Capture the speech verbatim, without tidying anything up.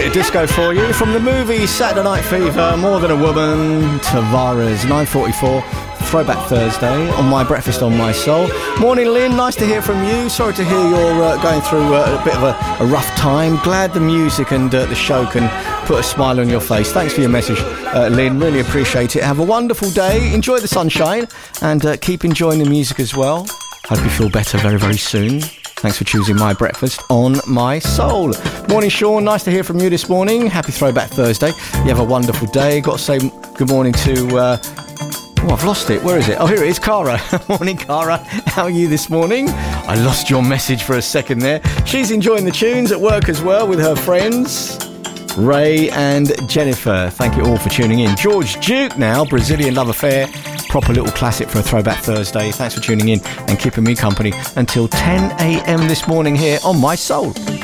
bit of disco for you from the movie Saturday Night Fever, More Than a Woman, Tavares, nine forty-four, Throwback Thursday on My Breakfast on My Soul. Morning, Lynn, nice to hear from you. Sorry to hear you're uh, going through uh, a bit of a, a rough time. Glad the music and uh, the show can put a smile on your face. Thanks for your message, uh, Lynn, really appreciate it. Have a wonderful day, enjoy the sunshine, and uh, keep enjoying the music as well. Hope you feel better very, very soon. Thanks for choosing My Breakfast on My Soul. Morning, Sean. Nice to hear from you this morning. Happy Throwback Thursday. You have a wonderful day. Got to say good morning to... Uh, oh, I've lost it. Where is it? Oh, here it is. Cara. Morning, Cara. How are you this morning? I lost your message for a second there. She's enjoying the tunes at work as well with her friends, Ray and Jennifer. Thank you all for tuning in. George Duke now, Brazilian Love Affair. Proper little classic for a Throwback Thursday. Thanks for tuning in and keeping me company until ten a.m. this morning here on My Soul.